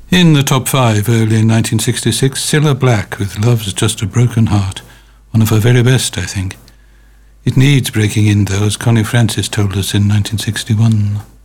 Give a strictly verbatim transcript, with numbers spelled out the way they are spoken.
In the top five, early in nineteen sixty-six, Cilla Black with Love's Just a Broken Heart. One of her very best, I think. It needs breaking in, though, as Connie Francis told us in nineteen sixty-one.